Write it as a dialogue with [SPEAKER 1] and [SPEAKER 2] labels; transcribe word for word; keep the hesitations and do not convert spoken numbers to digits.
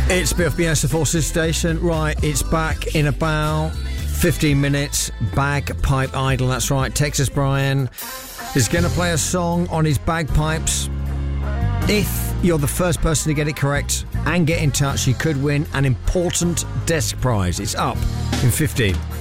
[SPEAKER 1] It's B F B S, the Forces Station. Right, it's back in about fifteen minutes. Bagpipe Idol, that's right. Texas Brian is going to play a song on his bagpipes. If you're the first person to get it correct and get in touch, you could win an important desk prize. It's up in fifteen.